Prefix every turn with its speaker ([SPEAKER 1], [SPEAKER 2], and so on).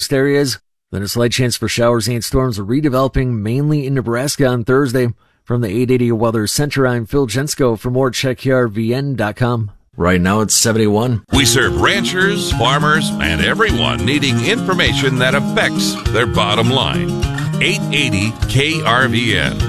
[SPEAKER 1] most areas. Then a slight chance for showers and storms redeveloping mainly in Nebraska on Thursday. From the 880 Weather Center, I'm Phil Jensko. For more, check KRVN.com. Right now it's 71.
[SPEAKER 2] We serve ranchers, farmers, and everyone needing information that affects their bottom line. 880 KRVN.